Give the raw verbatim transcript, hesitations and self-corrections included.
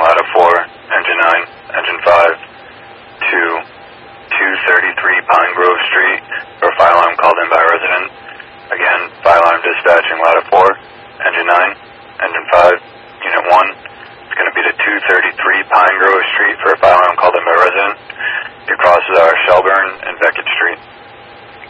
Ladder four, Engine nine, Engine five, to two thirty-three Pine Grove Street, for a fire alarm called in by a resident. Again, fire alarm